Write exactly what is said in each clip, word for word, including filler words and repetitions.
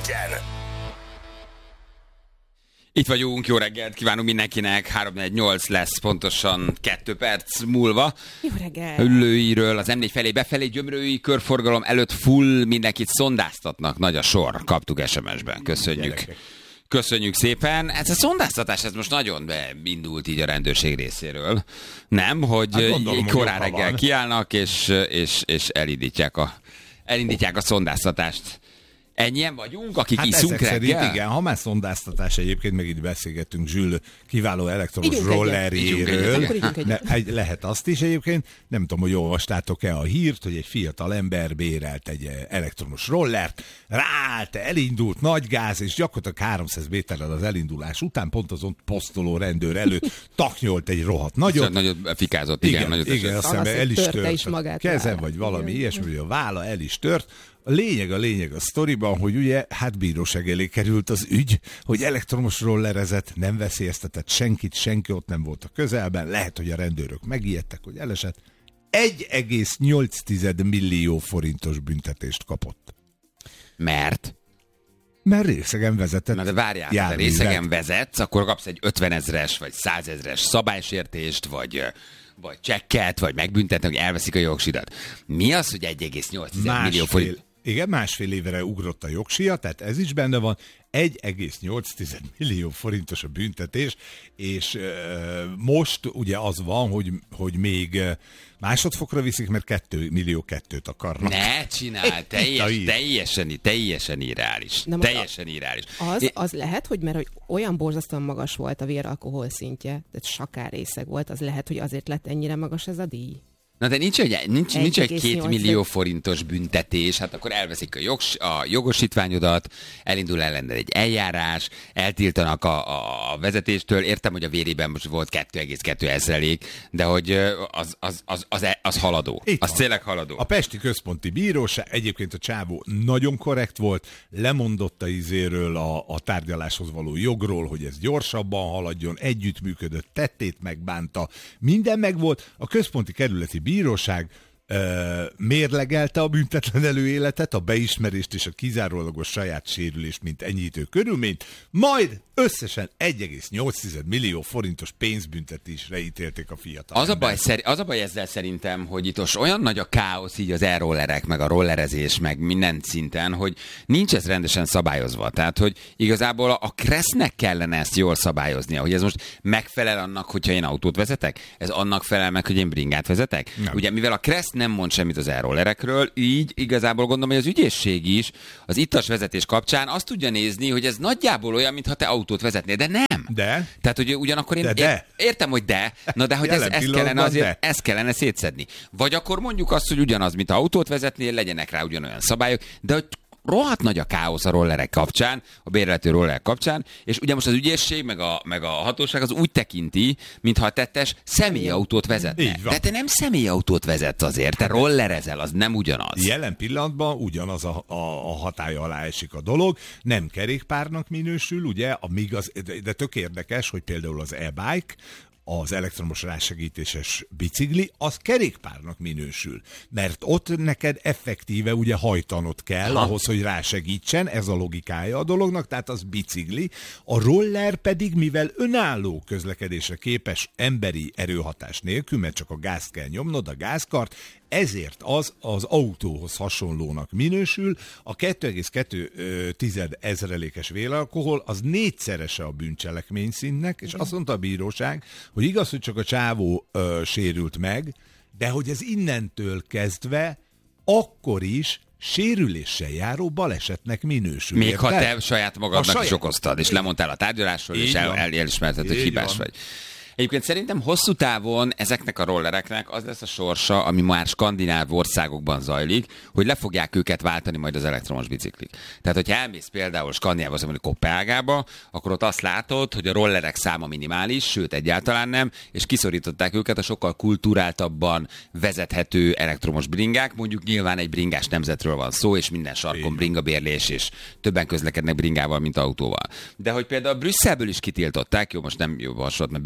egyen. Itt vagyunk, jó reggelt kívánunk mindenkinek, három négy nyolc lesz pontosan kettő perc múlva. Jó reggelt! Üllőiről az em négy felé befelé gyömrői körforgalom előtt full, mindenkit szondáztatnak, nagy a sor, kaptuk es em es-ben, köszönjük. Gyerekek. Köszönjük szépen. Ez a szondáztatás, ez most nagyon beindult így a rendőrség részéről. Nem, hogy hát gondolom, korán reggel kiállnak, és, és, és elindítják, a, elindítják a szondáztatást. Ennyien vagyunk, akik hát iszunk reggel? Szerint igen, ha már szondáztatás egyébként, meg itt beszélgettünk Zsül kiváló elektromos ígyunk rollerjéről. Ne, egy, lehet azt is egyébként. Nem tudom, hogy olvastátok-e a hírt, hogy egy fiatal ember bérelt egy elektromos rollert, ráállt, elindult, nagy gáz, és gyakorlatilag háromszáz méterrel az elindulás után pont azon posztoló rendőr előtt taknyolt egy rohadt nagyot. Nagyot fikázott, igen. Igen, nagyot igen azt hiszem el is tört. Is kezem, vagy valami igen. ilyesmi, hogy a válla el is tört. A lényeg, a lényeg a sztoriban, hogy ugye hát bíróság elé került az ügy, hogy elektromos rollerezett, nem veszélyeztetett senkit, senki ott nem volt a közelben, lehet, hogy a rendőrök megijedtek, hogy elesett. egy egész nyolc millió forintos büntetést kapott. Mert? Mert részegen vezetett. Na de várjál, ha részegen vezetsz, akkor kapsz egy ötvenezres vagy százezres szabálysértést, vagy... vagy csekket, vagy megbüntetnek, hogy elveszik a jogsidat. Mi az, hogy egy egész nyolc millió forint? Igen, másfél évre ugrott a jogsia, tehát ez is benne van. egy egész nyolc millió forintos a büntetés, és uh, most ugye az van, hogy, hogy még másodfokra viszik, mert kettő millió kettőt akarnak. Ne csinál, teljes, teljesen, teljesen irreális. Nem, teljesen irreális. Az, az lehet, hogy mert hogy olyan borzasztóan magas volt a véralkohol szintje, tehát sakárrészeg volt, az lehet, hogy azért lett ennyire magas ez a díj. Na de nincs egy, nincs, nincs egy két millió forintos büntetés, hát akkor elveszik a, jogs, a jogosítványodat, elindul ellened egy eljárás, eltiltanak a, a vezetéstől, értem, hogy a vérében most volt kettő egész kettő ezrelék, de hogy az, az, az, az, az haladó, itt az van. Tényleg haladó. A Pesti Központi Bíróság, egyébként a csávó nagyon korrekt volt, lemondott a izéről, a, a tárgyaláshoz való jogról, hogy ez gyorsabban haladjon, együttműködött, tettét megbánta, minden megvolt, a Központi Kerületi Bíróság ö, mérlegelte a büntetlen előéletet, a beismerést és a kizárólagos saját sérülést, mint enyhítő körülményt, majd összesen egy egész nyolc millió forintos pénzbüntetésre ítélték a fiatal. Az a, baj, szeri, az a baj ezzel szerintem, hogy itt most olyan nagy a káosz így az e-rollerek, meg a rollerezés, meg minden szinten, hogy nincs ez rendesen szabályozva. Tehát, hogy igazából a Kressznek kellene ezt jól szabályoznia, hogy ez most megfelel annak, hogyha én autót vezetek? Ez annak felel meg, hogy én bringát vezetek? Nem. Ugye, mivel a Kressz nem mond semmit az e-rollerekről, így igazából gondolom, hogy az ügyészség is az ittas vezetés kapcsán azt tudja nézni, hogy ez nagyjából olyan, mintha te autót vezetnél, de nem. De? Tehát, hogy ugyanakkor én de, de. értem, hogy de, na de hogy ez, ez kellene azért, ezt kellene szétszedni. Vagy akkor mondjuk azt, hogy ugyanaz, mint autót vezetnél, legyenek rá ugyanolyan szabályok, de hogy rohadt nagy a káosz a rollerek kapcsán, a bérletű rollerek kapcsán, és ugye most az ügyészség, meg a, meg a hatóság az úgy tekinti, mintha a tettes személyautót vezetne. De te nem személyautót vezetsz azért, te rollerezel, az nem ugyanaz. Jelen pillanatban ugyanaz a, a, a hatálya alá esik a dolog, nem kerékpárnak minősül, ugye, amíg az, de tök érdekes, hogy például az e-bike, az elektromos rásegítéses bicikli, az kerékpárnak minősül. Mert ott neked effektíve ugye hajtanod kell, aha, ahhoz, hogy rásegítsen, ez a logikája a dolognak, tehát az bicikli. A roller pedig, mivel önálló közlekedésre képes emberi erőhatás nélkül, mert csak a gázt kell nyomnod, a gázkart, ezért az az autóhoz hasonlónak minősül. A kettő egész kettő ezrelékes véralkohol az négyszerese a bűncselekmény szintnek, és azt mondta a bíróság, hogy igaz, hogy csak a csávó ö, sérült meg, de hogy ez innentől kezdve akkor is sérüléssel járó balesetnek minősül. Még ha te saját magadnak saját... is okoztad, és lemondtál a tárgyalásról, és el, el, elismerted, hogy hibás vagy. Egyébként szerintem hosszú távon ezeknek a rollereknek az lesz a sorsa, ami már skandináv országokban zajlik, hogy le fogják őket váltani majd az elektromos biciklik. Tehát, hogyha elmész például Skandinávba, mondjuk Koppenhágába, akkor ott azt látod, hogy a rollerek száma minimális, sőt egyáltalán nem, és kiszorították őket a sokkal kulturáltabban vezethető elektromos bringák. Mondjuk nyilván egy bringás nemzetről van szó, és minden sarkon bringabérlés, és többen közlekednek bringával, mint autóval. De hogy például Brüsszelből is kitiltották, jó, most nem jó hasonlat, mert Brüsszelt meg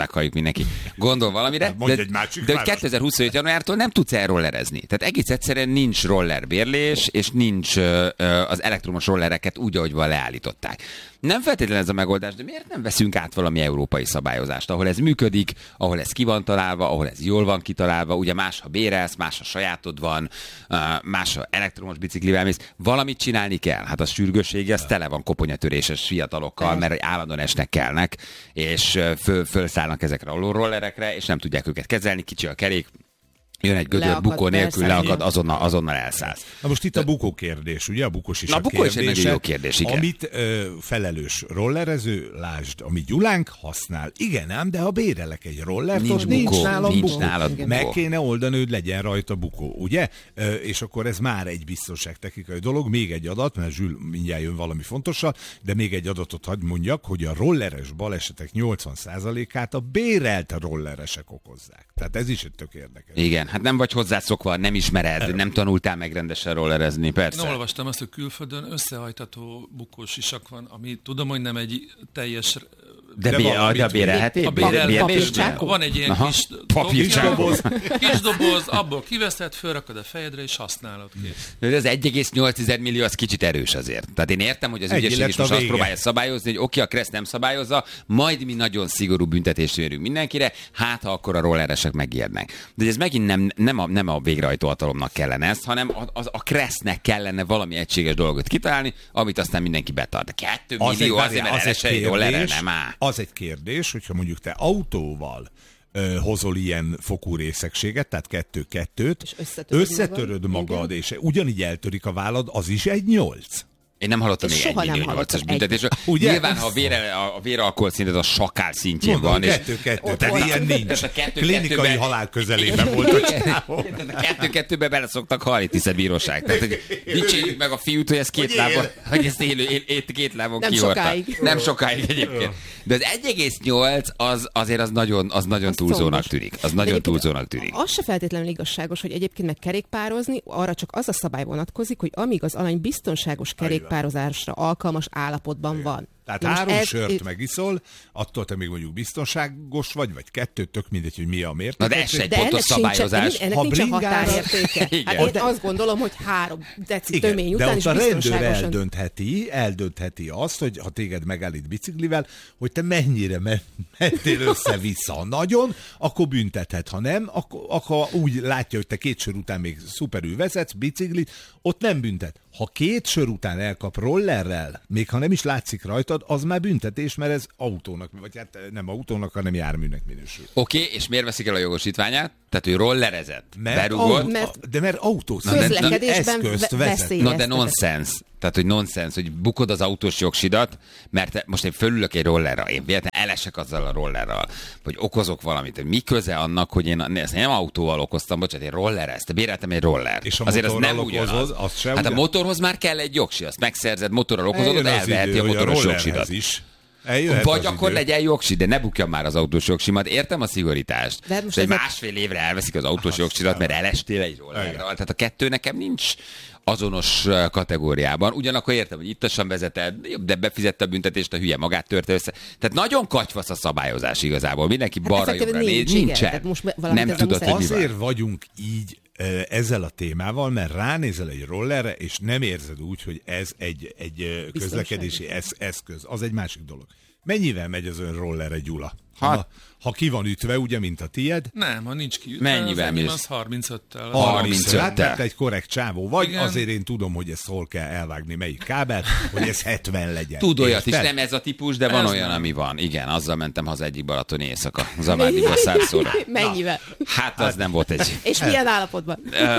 halljuk mindenki. Gondol valamire. De, de, de hogy kétezer-huszonöt januártól nem tudsz elrollerezni. Tehát egész egyszerűen nincs rollerbérlés, és nincs ö, ö, az elektromos rollereket úgy, ahogy van leállították. Nem feltétlenül ez a megoldás, de miért nem veszünk át valami európai szabályozást, ahol ez működik, ahol ez ki van találva, ahol ez jól van kitalálva, ugye más, ha bérelsz, más, ha sajátod van, más, ha elektromos biciklivel mész, valamit csinálni kell. Hát a sürgősség, ez tele van koponyatöréses fiatalokkal, mert állandóan esnek kelnek, és föl, fölszállnak ezekre a rollerekre, és nem tudják őket kezelni, kicsi a kerék, jön egy gödör, bukó nélkül leakad, azonnal, azonnal elszállsz. Na most itt a bukó kérdés, ugye? A bukós is Na, a, a bukó kérdése, is egy nagyon jó kérdés, igen. Amit ö, felelős rollerező, lásd, ami Gyulánk használ. Igen ám, de ha bérelek egy rollert, nincs, nincs bukó, nálam nincs bukó. Nálad bukó. Meg kéne oldani, hogy legyen rajta bukó, ugye? Ö, és akkor ez már egy biztonságtechnikai dolog. Még egy adat, mert Zsül mindjárt jön valami fontosabb, de még egy adatot hadd mondjak, hogy a rolleres balesetek nyolcvan százalékát a bérelt rolleresek okozzák. Tehát ez is egy tök érdekes. Igen. Hát nem vagy hozzászokva, nem ismered, nem tanultál meg rendesen rollerezni, persze. Én olvastam azt, hogy külföldön összehajtható bukós isak van, ami tudom, hogy nem egy teljes... De, de, bé, a, de a bérelhető? A bérelhető. Van egy ilyen Aha. kis, kis doboz, kis doboz, abból kiveszed, fölrakod a fejedre, és használod kész. De az egy egész nyolc millió az kicsit erős azért. Tehát én értem, hogy az ügyesség is most azt próbálja szabályozni, hogy oké, a Kressz nem szabályozza, majd mi nagyon szigorú büntetést érünk mindenkire, hát ha akkor a rolleresek megijednek. De ez megint nem, nem, a, nem a végrehajtó hatalomnak kellene ezt, hanem a, az, a Kressznek kellene valami egységes dolgot kitalálni, amit aztán mindenki betart. De kettő millió az azért, mert az egy rollerre nem áll. Az egy kérdés, hogyha mondjuk te autóval ö, hozol ilyen fokú részegséget, tehát kettő-kettőt, és összetöröd, összetöröd magad, magad és ugyanígy eltörik a vállad, az is egy nyolc. Én nem hallottam még egy millió nyolcas büntetésről. Nyilván, ha a, vére, a véralkohol szinted a sakál szintjén mondom, van. Kettő-kettő, tehát ilyen nincs. Klinikai halál közelében volt a csávó. Kettő-kettőbe bele szoktak halni, tiszed bíróság. Tehát, hogy dicsérjük meg a fiút, hogy ez két lábon, hogy ezt élő, él, két lábon nem kihordta. Sokáig. Nem sokáig egyébként. De az egy egész nyolc az azért az nagyon, az nagyon túlzónak tűnik. Az nagyon túlzónak tűnik. Az se feltétlenül igazságos, hogy egyébként meg kerékpározni, arra csak az a szabály vonatkozik, hogy amíg az alany biztonságos kerékpározásra alkalmas állapotban van. Tehát három ez, sört ez... megiszol, attól te még mondjuk biztonságos vagy, vagy kettő, tök mindegy, hogy mi a mérték. Na de ez se egy pontos szabályozás. Ennek ha nincsen határértéke. Hát én azt gondolom, hogy három deci tömény után is biztonságosan... De ott a rendőr eldöntheti, eldöntheti azt, hogy ha téged megállít biciklivel, hogy te mennyire mentél össze-vissza nagyon, akkor büntethet. Ha nem, akkor, akkor úgy látja, hogy te két sör után még szuperül vezetsz biciklit, ott nem büntet. Ha két sör után elkap rollerrel, még ha nem is látszik rajtad, az már büntetés, mert ez autónak, vagy hát nem autónak, hanem járműnek minősül. Oké, okay, és miért veszik el a jogosítványát? Tehát ő rollerezett, mert berugott. Au- mert, de mert autós eszközt vezet. Na de nonsens. Tehát, hogy nonsens, hogy bukod az autós jogsidat, mert most én fölülök egy rollerra, én véletlenül elesek azzal a rollerral, vagy okozok valamit, hogy mi köze annak, hogy én ezt nem autóval okoztam, bocsánat, én rollereztem, béreltem egy rollert. És a azért az nem ugyanaz. Az sem hát ugyan? A motorhoz már kell egy jogsi, azt megszerzed, motorral okozod, oda elveheti a motoros jogsidat. Is. Vagy akkor idő. Legyen jogsi, de ne bukja már az autós jogsimat. Értem a szigorítást. De most egy másfél évre elveszik az autós jogsidat, mert elestél egy rollerral. Tehát a kettő nekem nincs azonos kategóriában. Ugyanakkor értem, hogy ittasan vezeted, de befizette a büntetést, a hülye magát törte össze. Tehát nagyon katyvasz a szabályozás igazából. Mindenki hát balra-jobbra néz. Nincsen. Most nem tudod, hogy azért vagyunk így ezzel a témával, mert ránézel egy rollerre, és nem érzed úgy, hogy ez egy, egy közlekedési esz- eszköz. Az egy másik dolog. Mennyivel megy az ön rollerre, Gyula? Hát, ha, ha ki van ütve, ugye, mint a tied? Nem, ha nincs kiütve, mennyivel az, az harmincöttel. harmincöttel. Hát, mert te egy korrekt csávó vagy, igen. Azért én tudom, hogy ezt hol kell elvágni, melyik kábelt, hogy ez hetven legyen. Tud olyat is, nem ez a típus, de van ez olyan, nem. Ami van. Igen, azzal mentem haza egyik balatoni éjszaka. Zavárdiból százszóra. Mennyivel? Hát az nem volt egy... És milyen állapotban?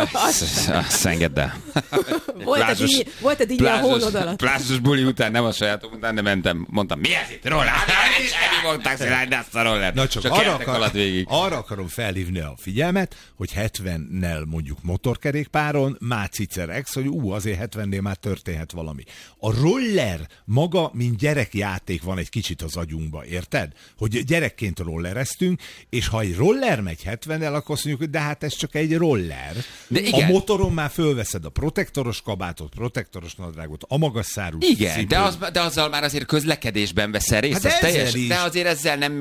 Azt engedd el. Volt egy így a hónod alatt. Plázsos buli után, nem a sajátom után, de mentem, mondtam, mi ez itt, roller? Semmi mondták, hogy ezt a roller. Na csak arra, akar, arra akarom felhívni a figyelmet, hogy hetvennel mondjuk motorkerékpáron, már cicer ex, hogy ú, azért hetvennél már történhet valami. A roller maga, mint gyerekjáték van egy kicsit az agyunkba, érted? Hogy gyerekként rollereztünk, és ha egy roller megy hetvennel, akkor azt mondjuk, hogy de hát ez csak egy roller. De igen. A motoron már fölveszed a protektoros kabátot, protektoros nadrágot, a magas szárú igen, de, az, de azzal már azért közlekedésben veszel részt, hát az teljes, de azért ezzel nem mész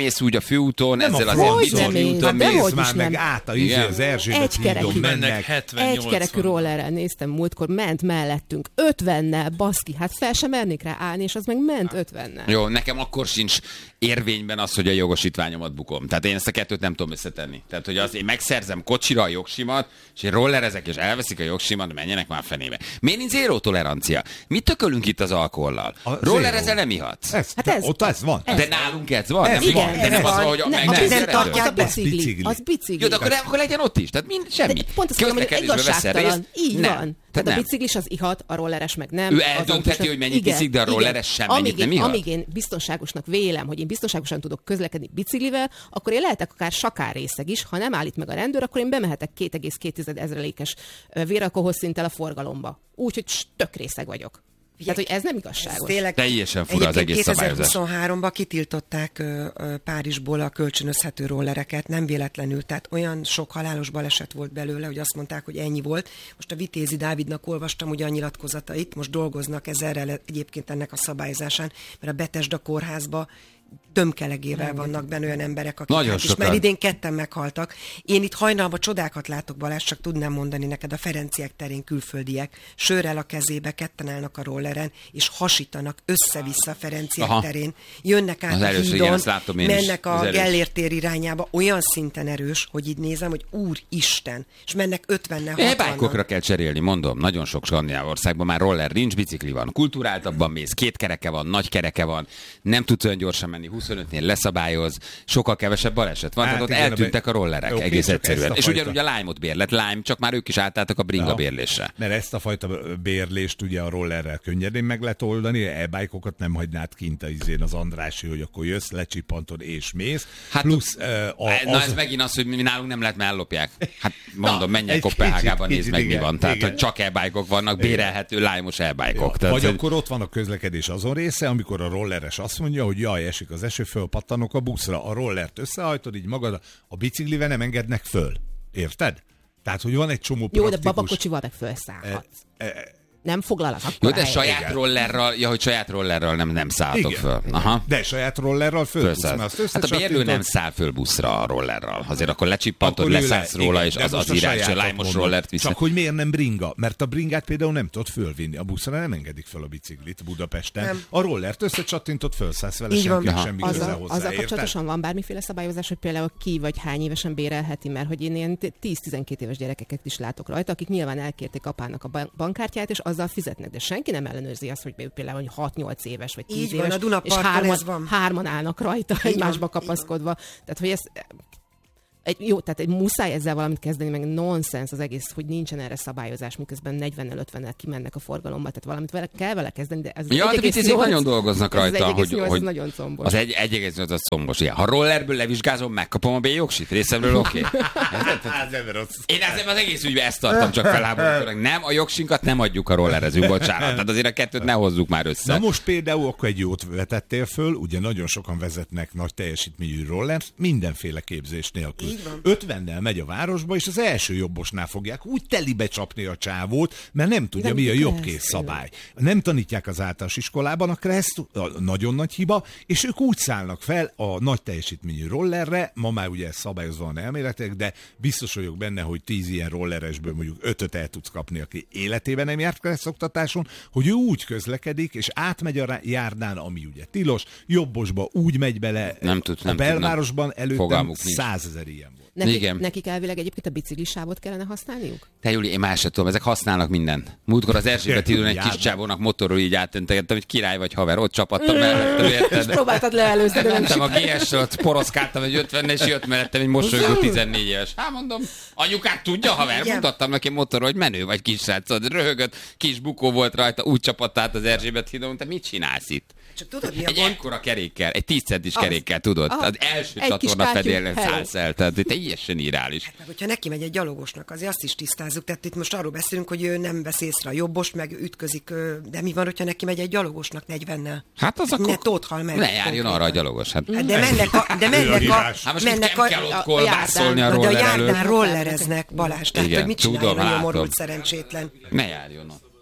mész úgy a főúton, nem ezzel a az ilyen bicikli úton mész már meg át a izé, az Erzsébet hídon mennek. Egykerekű rollerrel néztem múltkor, ment mellettünk ötvennel, baszki, hát fel sem mernék rá állni, és az meg ment ötvennel. Jó, nekem akkor sincs érvényben az, hogy a jogosítványomat bukom. Tehát én ezt a kettőt nem tudom összetenni. Tehát, hogy az, én megszerzem kocsira a jogsimat, és én rollerezek, és elveszik a jogsimat, menjenek már fenébe. Miért nincs zéró tolerancia? Mit tökölünk itt az alkohollal? Rollerezel nem ihatsz. Ez, hát ez, ott ez van. Ez. De nálunk ez van. Ez nem van. De nem az, van, hogy nem, meg nem tartják az bicikli. bicikli. Az bicikli. Jó, de akkor, akkor legyen ott is. Tehát mind, semmi. De pont azt mondom, hogy igazságtalan. Így nem. van. Tehát nem. A biciklis az ihat, a rolleres meg nem. Ő eldöntheti, hogy mennyit iszik, de a rolleres sem mennyit nem ihat. Amíg én biztonságosnak vélem, hogy én biztonságosan tudok közlekedni biciklivel, akkor én lehetek akár sakár részeg is. Ha nem állít meg a rendőr, akkor én bemehetek két egész két ezrelékes véralkoholszinttel a forgalomba. Úgyhogy tök részeg vagyok. Tehát, hogy ez nem igazságos. Ez tényleg, teljesen fura az egész szabályozás. kétezer-huszonháromban kitiltották ö, ö, Párizsból a kölcsönözhető rollereket, nem véletlenül, tehát olyan sok halálos baleset volt belőle, hogy azt mondták, hogy ennyi volt. Most a Vitézi Dávidnak olvastam ugye a nyilatkozatait, most dolgoznak ezerrel egyébként ennek a szabályozásán, mert a Betesda kórházba tömkelegével vannak benne olyan emberek, akik hát is, mert idén ketten meghaltak. Én itt hajnalban csodákat látok, Balázs, csak tudnám mondani neked, a Ferenciek terén külföldiek, sörrel a kezébe, ketten állnak a rolleren, és hasítanak össze-vissza a Ferenciek Aha. terén. Jönnek át az a erős, hídon, igen, mennek a Gellért tér irányába, olyan szinten erős, hogy így nézem, hogy Úristen, és mennek ötvennel, hatvanan. E-bike-okra kell cserélni, mondom, nagyon sok skandináv országban már roller nincs, bicikli van, kulturáltabban mész, két kereke van, nagy kereke van, nem tudsz olyan gyorsan menni, huszonötnél leszabályoz, sokkal kevesebb baleset van, hát tehát ott igen, eltűntek a rollerek, okay, egész egyszerűen. És ugyanúgy a Lime-ot bérlet, Lime, csak már ők is átálltak a bringa bérlésre. Mert ezt a fajta bérlést ugye a rollerrel könnyedén meg lehet oldani, e-bike-okat nem hagynád kint az, az Andrási, hogy akkor jössz, lecsippantod és mész. Hát, Plusz, uh, a, na az... ez megint az, hogy mi nálunk nem lehet, mert ellopják. Hát mondom, menjek Kopenhágában, nézd meg, mi van. Tehát, hogy csak e-bike-ok vannak, bérelhető Lime-os e-bike-ok. Ja, vagy akkor ott van a közlekedés azon része, amikor a rolleres azt mondja, hogy jaj, esik az eső, fölpattanok a buszra, a rollert összehajtod, így magad a biciklivel nem engednek föl. Érted? Tehát, hogy van egy csomó praktikus... Jó, de babakocsival meg felszállhatsz. E, e, nem foglal az akkor. Jó, de saját igen. rollerral, ja, hogy saját rollerral nem, nem szálltok igen. föl. Aha. De saját rollerral föl tudsz. Hát a bérlő nem száll föl buszra a rollerral. Azért akkor lecsippantod, leszállsz le, róla, igen, és az az írás, a Lime-os rollert viszont. Csak hogy miért nem bringa? Mert a bringát például nem tudod fölvinni. A buszra nem engedik föl a biciklit Budapesten. Nem. A rollert összecsattintott, fölszállsz vele, senki semmi köze hozzá. Azzal kapcsolatosan van bármiféle szabályozás, hogy például ki vagy hány évesen bérelheti, mert hogy én ilyen tíz-tizenkét éves gyerekeket is látok rajta, akik nyilván elkérték apának a bankkártyát, és azzal fizetnek, de senki nem ellenőrzi azt, hogy például hat-nyolc éves vagy tíz éves, van, és hárman, hárman állnak rajta, így egymásba van, kapaszkodva. Tehát, hogy ez egy, jó, tehát egy muszáj ezzel valamit kezdeni, meg nonsens az egész, hogy nincsen erre szabályozás, miközben negyvennel, ötvennel kimennek a forgalomba, tehát valamit vele, kell vele kezdeni, de ez ja, az egy egész nyolc nagyon dolgoznak rajta, az hogy, hogy nagyon combos. Az egy egész nyolc az combos. Igen. Ha rollerből levizsgázom, megkapom a B-jogsit, részemről oké. Okay. Én ezzel az egész ügyben ezt tartom, csak felháborodónak. Nem, a jogsinkat nem adjuk a rollerezünk, bocsánat. Tehát azért a kettőt ne hozzuk már össze. Na most például akkor egy jót vetettél föl, ugye nagyon sokan vezetnek nagy teljesítményű rollert, mindenféle képzés nélkül. ötvennel megy a városba, és az első jobbosnál fogják úgy telibe csapni a csávót, mert nem tudja, de mi a jobbkész szabály. Nem tanítják az általános iskolában a kreszt, a nagyon nagy hiba, és ők úgy szállnak fel a nagy teljesítményű rollerre, ma már ugye szabályozva van elméletek, de biztos vagyok benne, hogy tíz ilyen rolleresből mondjuk ötöt el tudsz kapni, aki életében nem járt kresszoktatáson, hogy ő úgy közlekedik, és átmegy a járdán, ami ugye tilos, jobbosba úgy megy bele, nem tud, nem a belvárosban előttem százezer ilyen volt. Nekik, nekik elvileg egyébként a biciklisávot kellene használniuk? Te Júli, én már sem tudom, ezek használnak mindent. Múltkor az Erzsébet hídon egy kis csávónak motorról így átöntegettem, hogy király vagy haver, ott csapattam mellettem, érted? És próbáltad leelőzni, de nem mentem a gé es-ről, poroszkáltam egy ötven és jött mellettem egy mosolygó tizennégy éves. Hát mondom, anyukát tudja, haver, igen. Mutattam neki motorról, hogy menő vagy kis srác, röhögött, kis bukó volt rajta, úgy csapadt át az Erzsébet hídon, te mit csinálsz itt? Csak tudod, mi a egy gond? ekkora kerékkel, egy tíz centis kerékkel, tudod? Az, az első csatorna fedélen szállsz el, tehát te teljesen irális. Hát meg, hogyha neki megy egy gyalogosnak, azért azt is tisztázzuk. Tehát itt most arról beszélünk, hogy ő nem vesz észre a jobbost, meg ütközik, de mi van, hogyha neki megy egy gyalogosnak negyvennel? Hát az akkor... Ne tóthal meg. Ne járjon arra a gyalogos. Hát. De mennek a... De mennek a... Hát most mennek nem kell ott kolbászolni a roller előtt. De a járdán rollereznek, Balázs. Tehát, hogy mit csináljon a nyomorult szerencsétlen. Ne járjon ott.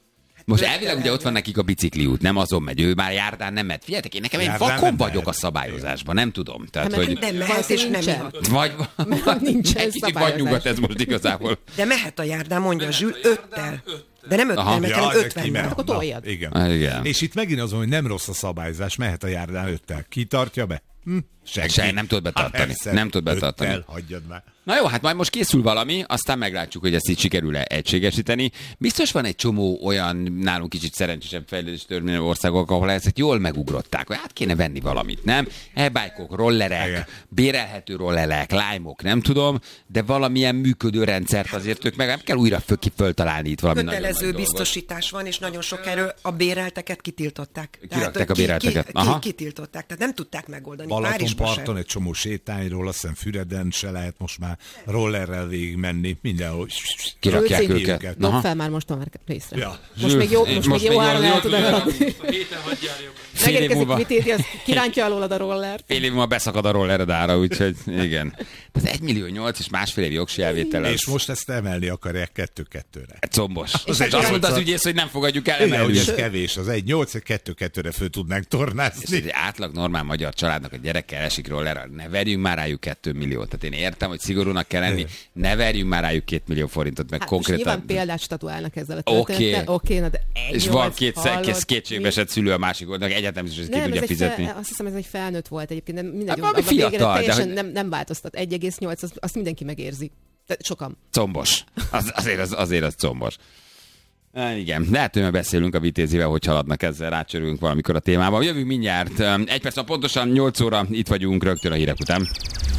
Most elvileg ugye ott van nekik a bicikliút, nem azon megy, ő már járdán nem megy. Figyeljetek, én nekem egy vakon vagyok a szabályozásban, nem tudom. Tehát, hát, hogy... Nem mehet és nem ihat. Vagy, vagy nincsen egy kicsit vagy nyugat ez most igazából. De mehet a járdán, mondja Zsül, öttel. De nem ötven, mert ja, ötvennel. Akkor toljad. Igen. Ah, igen. És itt megint azon, hogy nem rossz a szabályzás, mehet a járdán öttel. Ki tartja be? Hm? Senki. Se, nem tud betartani. Hát, nem tud betartani. Öttel, hagyjad már. Na jó, hát majd most készül valami, aztán meglátjuk, hogy ezt így sikerül-e egységesíteni. Biztos van egy csomó olyan nálunk kicsit szerencsésebb fejlődés történő országok, ahol ezeket jól megugrották, hogy hát kéne venni valamit, nem? E-bike-ok, rollerek, igen. Bérelhető rollerek, lime-ok, nem tudom, de valamilyen működő rendszert azért ők meg nem kell újra föl, föltalálni itt valami nagyon kötelező biztosítás van, és nagyon sok erről a bérelteket kitiltották. Kirakták a bérelteket. Ki, ki, ki, kitiltották, tehát nem tudták megoldani. Balatonparton egy csomó sétányról, azt hiszem Füreden se lehet most már rollerrel végig menni, mindenhol. Kirakják Zsülci, őket. Dob fel már most a marketplace-re. Ja. Most még jó, most most még jó még áron jó- el tudod eladni. Héten hagyjál jobb. Fél év Megérkezik múlva, Vitézi, az kirántja alólad a rollert. fél év múlva beszakad a rollered ára, úgyhogy igen. Az egy millió nyolc és másfél év jogsi elvétel. És most ezt emelni akarják kettő-kettőre. Combos. És egy azt mondta az nyolcat. ügyész, hogy nem fogadjuk el, Igen, hogy emeljük. ez kevés, az egy nyolc, egy kettő-kettőre föl tudnánk És tornázni. egy átlag normál magyar családnak a gyerekkel esik rollerrel, ne verjünk már rájuk kettő milliót. Tehát én értem, hogy szigorúnak kell lenni, ne verjünk már rájuk két millió forintot, meg Hát most konkrétan. nyilván példát statuálnak ezzel a Oké. történettel. Oké, na de egy És nyolc, van két, hallod, kétségbeesett szülő a másik oldalnak, egyetem is, hogy ezt ki Nem, tudja ez egy fizetni. fel, azt hiszem, ez egy felnőtt volt egyébként, de mindegy, Hát valami abban végre fiatal, de teljesen hogy- nem, nem változtat. egy egész nyolc, azt, azt mindenki megérzi. De sokan. Combos. Az, azért, az, azért az combos. Há, igen, lehet, hogy beszélünk a Vitézivel, hogy haladnak ezzel, rácsörülünk valamikor a témába. Jövünk mindjárt. Egy perc, pontosan nyolc óra, itt vagyunk rögtön a hírek után.